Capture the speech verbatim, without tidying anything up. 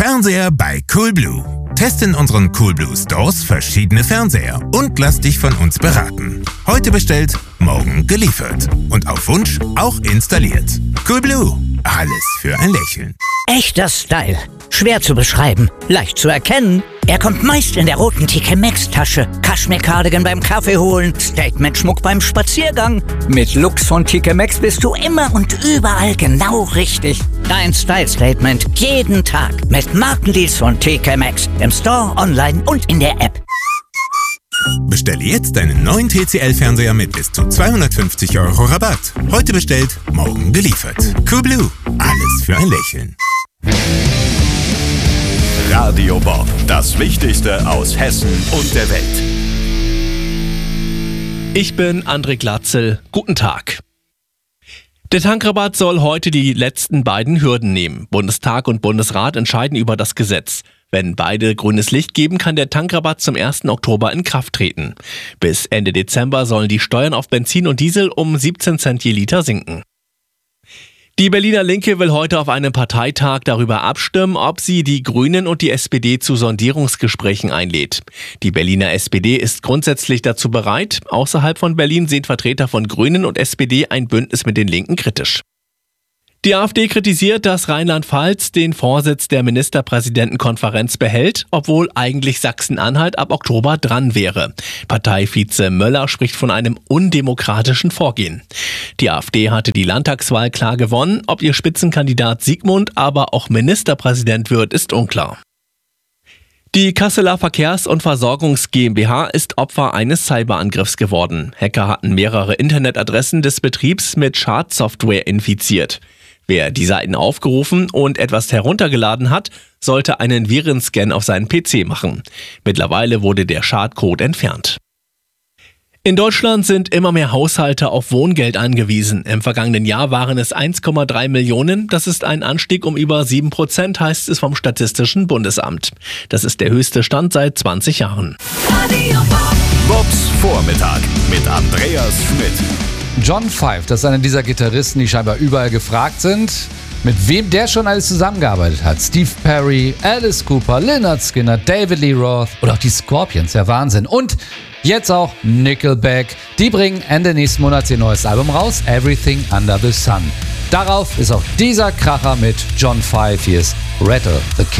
Fernseher bei Coolblue. Teste in unseren Coolblue Stores verschiedene Fernseher und lass dich von uns beraten. Heute bestellt, morgen geliefert. Und auf Wunsch auch installiert. Coolblue. Alles für ein Lächeln. Echter Style. Schwer zu beschreiben, leicht zu erkennen. Er kommt meist in der roten T K Maxx Tasche, Kaschmir-Cardigan beim Kaffee holen, Statement-Schmuck beim Spaziergang. Mit Looks von T K Maxx bist du immer und überall genau richtig. Dein Style-Statement jeden Tag mit Markendeals von T K Maxx im Store, online und in der App. Bestelle jetzt deinen neuen T C L-Fernseher mit bis zu zweihundertfünfzig Euro Rabatt. Heute bestellt, morgen geliefert. Coolblue. Alles für ein Lächeln. Radio Bob, das Wichtigste aus Hessen und der Welt. Ich bin André Glatzel. Guten Tag. Der Tankrabatt soll heute die letzten beiden Hürden nehmen. Bundestag und Bundesrat entscheiden über das Gesetz. Wenn beide grünes Licht geben, kann der Tankrabatt zum ersten Oktober in Kraft treten. Bis Ende Dezember sollen die Steuern auf Benzin und Diesel um siebzehn Cent je Liter sinken. Die Berliner Linke will heute auf einem Parteitag darüber abstimmen, ob sie die Grünen und die S P D zu Sondierungsgesprächen einlädt. Die Berliner S P D ist grundsätzlich dazu bereit. Außerhalb von Berlin sehen Vertreter von Grünen und S P D ein Bündnis mit den Linken kritisch. Die AfD kritisiert, dass Rheinland-Pfalz den Vorsitz der Ministerpräsidentenkonferenz behält, obwohl eigentlich Sachsen-Anhalt ab Oktober dran wäre. Parteivize Möller spricht von einem undemokratischen Vorgehen. Die AfD hatte die Landtagswahl klar gewonnen. Ob ihr Spitzenkandidat Siegmund aber auch Ministerpräsident wird, ist unklar. Die Kasseler Verkehrs- und Versorgungs GmbH ist Opfer eines Cyberangriffs geworden. Hacker hatten mehrere Internetadressen des Betriebs mit Schadsoftware infiziert. Wer die Seiten aufgerufen und etwas heruntergeladen hat, sollte einen Virenscan auf seinen P C machen. Mittlerweile wurde der Schadcode entfernt. In Deutschland sind immer mehr Haushalte auf Wohngeld angewiesen. Im vergangenen Jahr waren es eins Komma drei Millionen. Das ist ein Anstieg um über sieben Prozent, heißt es vom Statistischen Bundesamt. Das ist der höchste Stand seit zwanzig Jahren. Bobs Vormittag mit Andreas Schmidt. John Five, das ist einer dieser Gitarristen, die scheinbar überall gefragt sind. Mit wem der schon alles zusammengearbeitet hat. Steve Perry, Alice Cooper, Lynyrd Skynyrd, David Lee Roth oder auch die Scorpions. Ja, Wahnsinn. Und jetzt auch Nickelback. Die bringen Ende nächsten Monats ihr neues Album raus, Everything Under the Sun. Darauf ist auch dieser Kracher mit John Five. Hier ist Rattle the Cage.